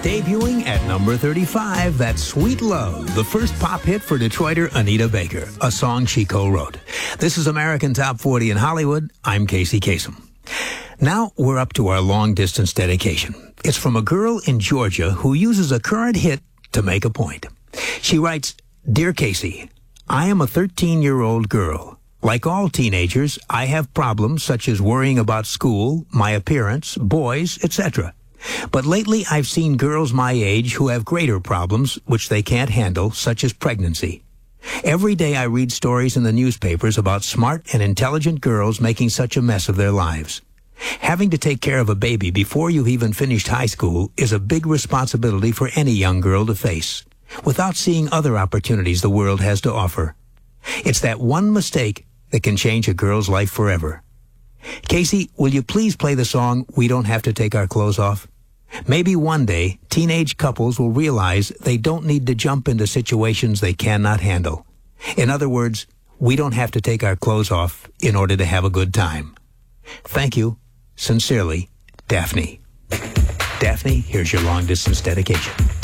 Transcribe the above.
Debuting at number 35, that's Sweet Love, the first pop hit for Detroiter Anita Baker, a song she co-wrote. This is American Top 40 in Hollywood. I'm Casey Kasem. Now we're up to our long-distance dedication. It's from a girl in Georgia who uses a current hit to make a point. She writes, "Dear Casey, I am a 13-year-old girl. Like all teenagers, I have problems such as worrying about school, my appearance, boys, etc. But lately I've seen girls my age who have greater problems which they can't handle, such as pregnancy. Every day I read stories in the newspapers about smart and intelligent girls making such a mess of their lives. Having to take care of a baby before you've even finished high school is a big responsibility for any young girl to face, without seeing other opportunities the world has to offer. It's that one mistake that can change a girl's life forever. Casey, will you please play the song We Don't Have to Take Our Clothes Off? Maybe one day, teenage couples will realize they don't need to jump into situations they cannot handle. In other words, we don't have to take our clothes off in order to have a good time. Thank you. Sincerely, Daphne." Daphne, here's your long-distance dedication.